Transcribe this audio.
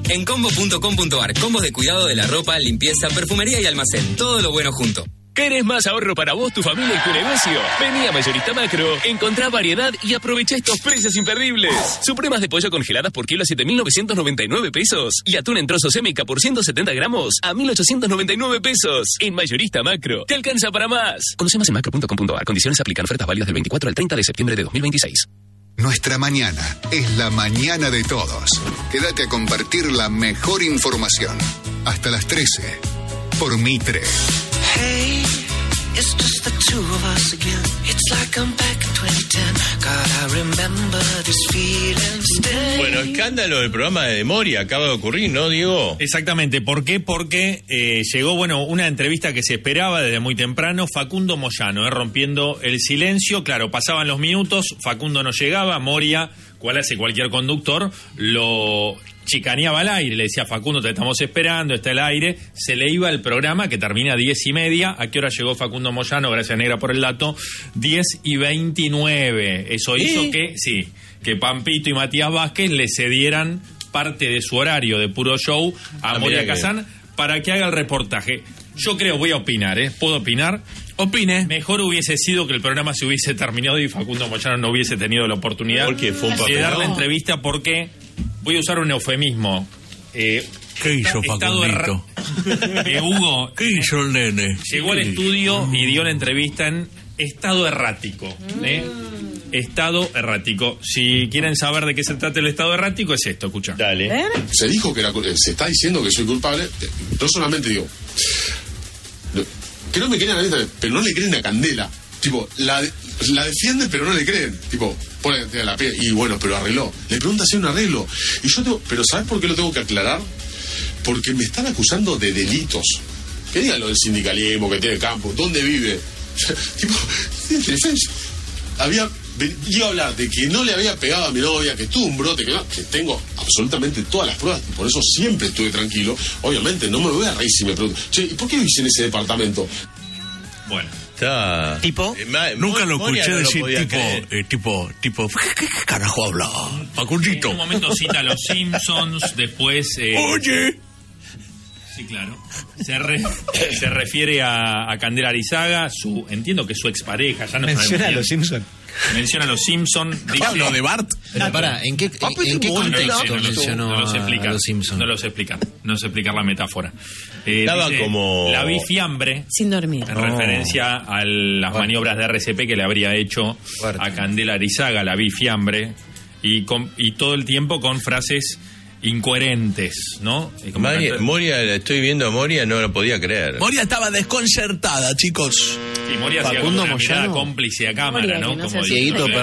En combo.com.ar, combos de cuidado de la ropa, limpieza, perfumería y almacén. Todo lo bueno junto. ¿Querés más ahorro para vos, tu familia y tu negocio? Vení a Mayorista Macro, encontrá variedad y aprovecha estos precios imperdibles. Supremas de pollo congeladas por kilo a 7.999 pesos. Y atún en trozos MK por 170 gramos a 1.899 pesos. En Mayorista Macro, te alcanza para más. Conoce más en macro.com.ar. Condiciones aplican. Ofertas válidas del 24 al 30 de septiembre de 2026. Nuestra mañana es la mañana de todos. Quédate a compartir la mejor información. Hasta las 13. Por Mitre. Hey, it's just the two of us again. It's like I'm back in 2010. God, I remember this feeling still. Bueno, escándalo del programa de Moria acaba de ocurrir, ¿no, Diego? Exactamente. ¿Por qué? Porque llegó, una entrevista que se esperaba desde muy temprano. Facundo Moyano, rompiendo el silencio. Claro, pasaban los minutos, Facundo no llegaba, Moria, cual hace cualquier conductor, lo chicaneaba al aire, le decía: Facundo, te estamos esperando, está el aire. Se le iba el programa, que termina a 10:30. ¿A qué hora llegó Facundo Moyano? Gracias, Negra, por el dato. 10:29. Eso hizo que Pampito y Matías Vázquez le cedieran parte de su horario de puro show a Moria Kazán para que haga el reportaje. Yo creo, voy a opinar, ¿puedo opinar? Opine. Mejor hubiese sido que el programa se hubiese terminado y Facundo Moyano no hubiese tenido la oportunidad de dar la entrevista, porque voy a usar un eufemismo. ¿Qué hizo Facundito? Hugo, ¿qué hizo el nene? Llegó al estudio y dio la entrevista en estado errático. Estado errático. Si quieren saber de qué se trata el estado errático, es esto, escucha. Dale. Se dijo que se está diciendo que soy culpable. No solamente digo que no me creen a mí, pero no le creen a Candela. Tipo, la defienden, pero no le creen. Tipo, ponen la piel y bueno, pero arregló. Le pregunta si hay un arreglo. Y yo digo, pero ¿sabes por qué lo tengo que aclarar? Porque me están acusando de delitos. Que digan lo del sindicalismo, que tiene campo, ¿dónde vive? Tipo, iba a hablar de que no le había pegado a mi novia, que tuvo un brote, que tengo absolutamente todas las pruebas, y por eso siempre estuve tranquilo. Obviamente, no me voy a reír si me pregunto, che, ¿y por qué vivís en ese departamento? Bueno. Está... ¿Tipo? Nunca lo escuché decir tipo, ¿qué carajo habla? Facundito. En un momento cita a los Simpsons, después... ¡Oye! Sí, claro. Se refiere a Candela Arizaga, entiendo que su expareja. Ya no menciona a los Simpsons. Menciona a los Simpsons. ¿Hablo de Bart? Pero pará, ¿en qué contexto mencionó a los Simpsons? No los explican. No sé explicar la metáfora. Estaba como... La vi fiambre. Sin dormir. En referencia a las maniobras de RCP que le habría hecho a Candela Arizaga, la vi fiambre. Y todo el tiempo con frases incoherentes, ¿no? Moria, estoy viendo a Moria, no lo podía creer. Moria estaba desconcertada, chicos. Y Moria hacía una mirada cómplice a cámara, ¿no? Como Dieguito,